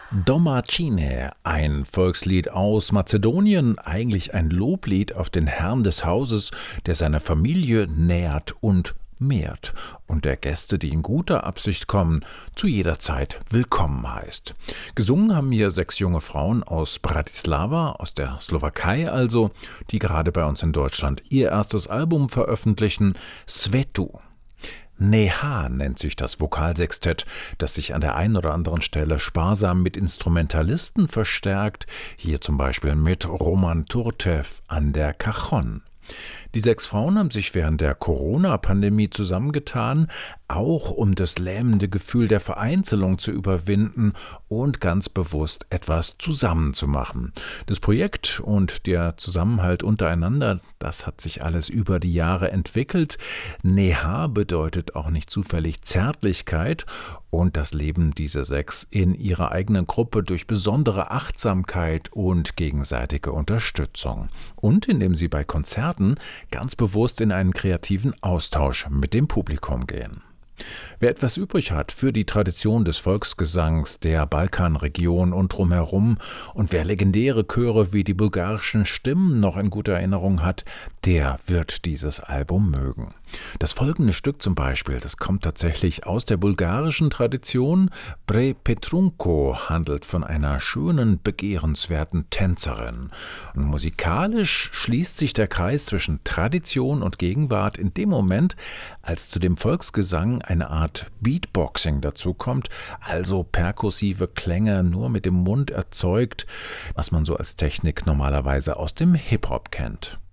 Domacine, ein Volkslied aus Mazedonien, eigentlich ein Loblied auf den Herrn des Hauses, der seine Familie nährt und mehrt und der Gäste, die in guter Absicht kommen, zu jeder Zeit willkommen heißt. Gesungen haben hier 6 junge Frauen aus Bratislava, aus der Slowakei also, die gerade bei uns in Deutschland ihr erstes Album veröffentlichen, Svetu. Neha nennt sich das Vokalsextett, das sich an der einen oder anderen Stelle sparsam mit Instrumentalisten verstärkt, hier zum Beispiel mit Roman Turtev an der Cajon. Die 6 Frauen haben sich während der Corona-Pandemie zusammengetan, auch um das lähmende Gefühl der Vereinzelung zu überwinden und ganz bewusst etwas zusammenzumachen. Das Projekt und der Zusammenhalt untereinander, das hat sich alles über die Jahre entwickelt. Neha bedeutet auch nicht zufällig Zärtlichkeit und das Leben dieser 6 in ihrer eigenen Gruppe durch besondere Achtsamkeit und gegenseitige Unterstützung. Und indem sie bei Konzerten ganz bewusst in einen kreativen Austausch mit dem Publikum gehen. Wer etwas übrig hat für die Tradition des Volksgesangs der Balkanregion und drumherum und wer legendäre Chöre wie die bulgarischen Stimmen noch in guter Erinnerung hat, der wird dieses Album mögen. Das folgende Stück zum Beispiel, das kommt tatsächlich aus der bulgarischen Tradition. Pre Petrunko handelt von einer schönen, begehrenswerten Tänzerin. Und musikalisch schließt sich der Kreis zwischen Tradition und Gegenwart in dem Moment, als zu dem Volksgesang eine Art Beatboxing dazukommt, also perkussive Klänge nur mit dem Mund erzeugt, was man so als Technik normalerweise aus dem Hip-Hop kennt.